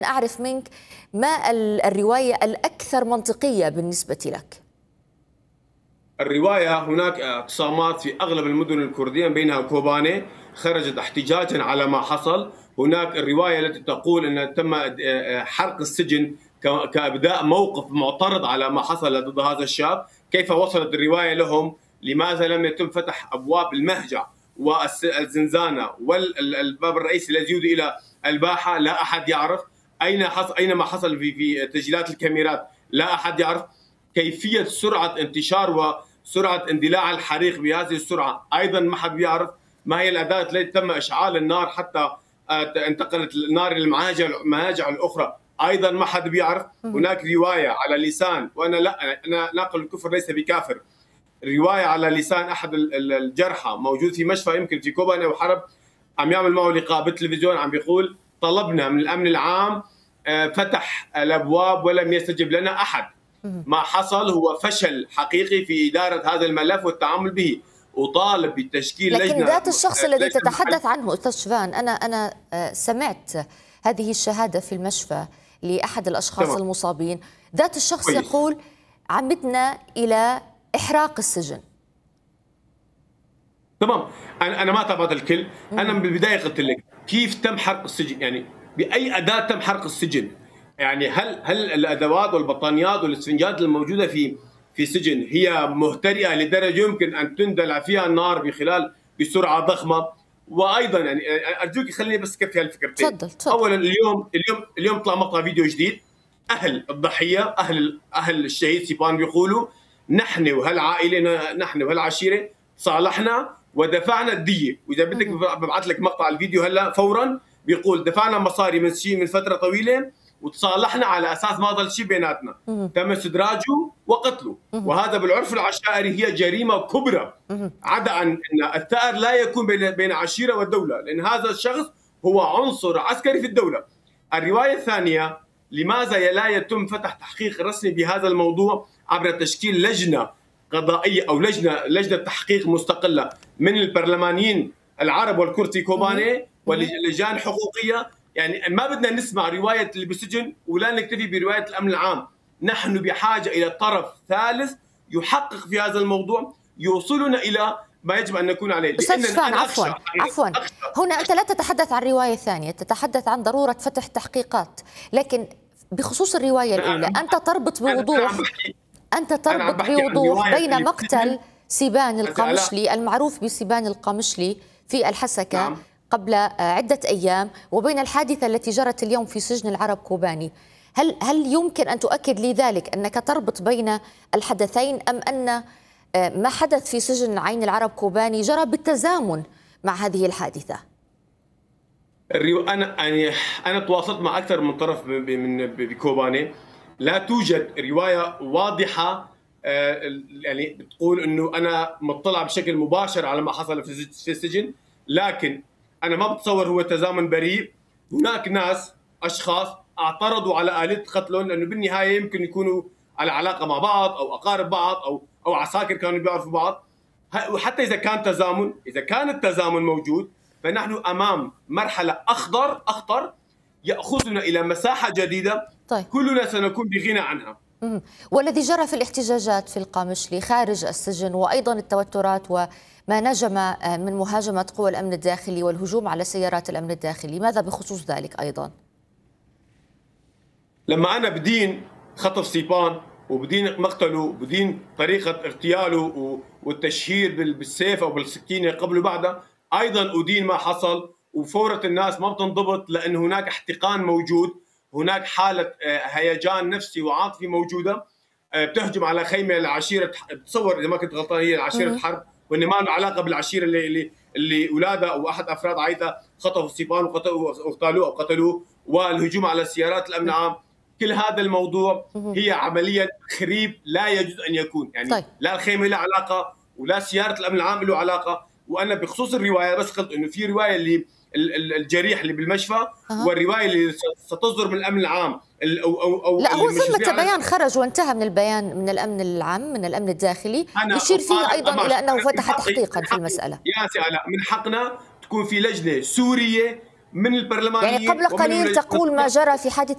أعرف منك ما الرواية الأكثر منطقية بالنسبة لك؟ الرواية هناك اعتصامات في أغلب المدن الكردية بينها كوباني خرجت احتجاجا على ما حصل. هناك الرواية التي تقول أن تم حرق السجن كإبداء موقف معترض على ما حصل ضد هذا الشاب. كيف وصلت الرواية لهم؟ لماذا لم يتم فتح أبواب المهجع والزنزانة والباب الرئيسي الذي يؤدي إلى الباحة؟ لا أحد يعرف. أين ما حصل في تسجيلات الكاميرات؟ لا أحد يعرف. كيفية سرعة انتشار وسرعة اندلاع الحريق بهذه السرعة أيضا ما حد يعرف. ما هي الأداة التي تم إشعال النار حتى انتقلت النار إلى المهاجع الأخرى؟ أيضا ما حد بيعرف. هناك رواية على لسان، وأنا لا أنا ناقل الكفر ليس بكافر، رواية على لسان أحد الجرحى موجود في مشفى يمكن في كوباني أو حرب، عم يعمل معه لقاء بالتلفزيون، عم بيقول طلبنا من الأمن العام فتح الأبواب ولم يستجب لنا أحد. ما حصل هو فشل حقيقي في إدارة هذا الملف والتعامل به، وطالب بتشكيل لجنة. لكن ذات الشخص الذي تتحدث عنه أستاذ شوفان، أنا سمعت هذه الشهادة في المشفى لأحد الأشخاص المصابين. ذات الشخص يقول عمدنا إلى إحراق السجن. تمام، أنا ما تابعت الكل. أنا من البداية قلت لك كيف تم حرق السجن، يعني بأي أداة تم حرق السجن؟ يعني هل الادوات والبطانيات والاسفنجات الموجوده في سجن هي مهترئه لدرجه يمكن ان تندلع فيها النار بسرعه ضخمه؟ وايضا يعني ارجوك خليني بس كفي هالفكرتين. تفضل. اولا اليوم طلع مقطع فيديو جديد، اهل الضحيه اهل الشهيد سيبان بيقولوا نحن وهالعائله نحن وهالعشيره صالحنا ودفعنا الديه، واذا بدك ببعث لك مقطع الفيديو هلا فورا. بيقول دفعنا مصاري من فتره طويله وتصالحنا على اساس ما ضل شيء بيناتنا، تم استدراجه وقتله، وهذا بالعرف العشائري هي جريمه كبرى. عدا ان الثأر لا يكون بين عشيره والدوله، لان هذا الشخص هو عنصر عسكري في الدوله. الروايه الثانيه، لماذا لا يتم فتح تحقيق رسمي بهذا الموضوع عبر تشكيل لجنه قضائيه او لجنه تحقيق مستقله من البرلمانيين العرب والكرد في كوباني ولجان حقوقيه؟ يعني ما بدنا نسمع رواية اللي بالسجن ولا نكتفي برواية الأمن العام. نحن بحاجة إلى طرف ثالث يحقق في هذا الموضوع، يوصلنا إلى ما يجب أن نكون عليه. أستاذ شوفان، عفوا هنا أنت لا تتحدث عن رواية ثانية، تتحدث عن ضرورة فتح تحقيقات، لكن بخصوص الرواية الأولى أنت تربط بوضوح بين مقتل سيبان القامشلي المعروف بسيبان القامشلي في الحسكة قبل عدة أيام وبين الحادثة التي جرت اليوم في سجن العرب كوباني. هل يمكن أن تؤكد لي ذلك، أنك تربط بين الحدثين، أم أن ما حدث في سجن عين العرب كوباني جرى بالتزامن مع هذه الحادثة؟ أنا تواصلت مع أكثر من طرف بكوباني، لا توجد رواية واضحة يعني بتقول أنه أنا مطلع بشكل مباشر على ما حصل في السجن، لكن أنا ما بتصور هو تزامن بريء. هناك أشخاص اعترضوا على آلية قتلهم لأنه بالنهاية يمكن يكونوا على علاقة مع بعض أو أقارب بعض أو عساكر كانوا بيعرفوا بعض. وحتى إذا كان التزامن موجود، فنحن أمام مرحلة أخطر يأخذنا إلى مساحة جديدة. طيب. كلنا سنكون بغنى عنها. والذي جرى في الاحتجاجات في القامشلي خارج السجن، وأيضا التوترات وما نجم من مهاجمة قوى الأمن الداخلي والهجوم على سيارات الأمن الداخلي، ماذا بخصوص ذلك أيضا؟ لما أنا بدين خطف سيبان وبدين مقتله وبدين طريقة اغتياله والتشهير بالسيف أو بالسكينة قبل وبعدها، أيضا أدين ما حصل. وفورة الناس ما بتنضبط لأن هناك احتقان موجود، هناك حالة هيجان نفسي وعاطفي موجودة. بتهجم على خيمة العشيرة، تصور إذا ما كنت غلطان هي عشيرة حرب، وإن ما له علاقة بالعشيرة اللي أولادها أو أحد أفراد عائلتها خطفوا سيبان واغتالوه أو قتلوه، والهجوم على سيارات الأمن العام. كل هذا الموضوع هي عملية خريب لا يجوز أن يكون، يعني طيب. لا الخيمة له علاقة ولا سيارة الأمن العام له علاقة. وأنا بخصوص الرواية بس قلت إنه في رواية اللي الجريح اللي بالمشفى والرواية اللي ستصدر من الأمن العام أو لا، هو ثمة بيان خرج وانتهى من البيان من الأمن العام من الأمن الداخلي يشير فيه أيضا إلى أنه فتح تحقيقا في المسألة. يا سيدي من حقنا تكون في لجنة سورية من البرلمانيين، يعني قبل قليل تقول ما جرى في حادث